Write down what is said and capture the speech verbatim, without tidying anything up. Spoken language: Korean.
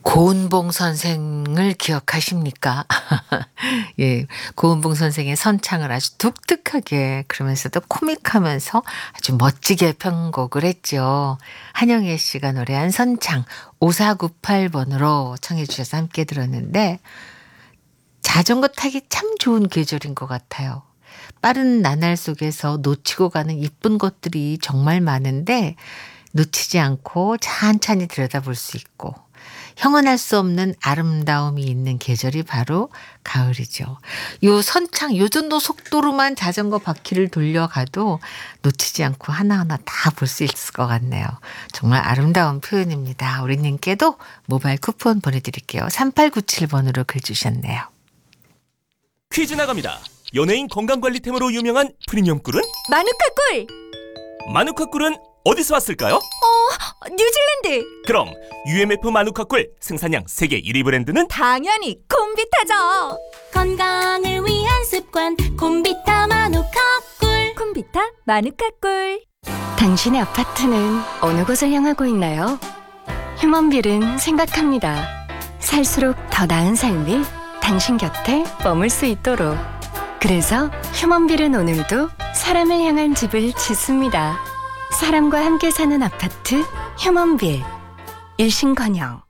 고은봉 선생을 기억하십니까? 예, 고은봉 선생의 선창을 아주 독특하게 그러면서도 코믹하면서 아주 멋지게 편곡을 했죠. 한영애 씨가 노래한 선창 오사구팔 번으로 청해 주셔서 함께 들었는데 자전거 타기 참 좋은 계절인 것 같아요. 빠른 나날 속에서 놓치고 가는 이쁜 것들이 정말 많은데 놓치지 않고 찬찬히 들여다볼 수 있고 형언할 수 없는 아름다움이 있는 계절이 바로 가을이죠. 요 선창 요 정도 속도로만 자전거 바퀴를 돌려가도 놓치지 않고 하나하나 다 볼 수 있을 것 같네요. 정말 아름다운 표현입니다. 우리님께도 모바일 쿠폰 보내드릴게요. 삼팔구칠 번으로 글 주셨네요. 퀴즈 나갑니다. 연예인 건강관리템으로 유명한 프리미엄 꿀은? 마누카 꿀! 마누카 꿀은 어디서 왔을까요? 어, 뉴질랜드! 그럼 유엠에프 마누카 꿀 생산량 세계 일 위 브랜드는? 당연히 콤비타죠! 건강을 위한 습관 콤비타 마누카 꿀. 콤비타 마누카 꿀. 당신의 아파트는 어느 곳을 향하고 있나요? 휴먼빌은 생각합니다. 살수록 더 나은 삶이 당신 곁에 머물 수 있도록. 그래서 휴먼빌은 오늘도 사람을 향한 집을 짓습니다. 사람과 함께 사는 아파트 휴먼빌. 일신건영.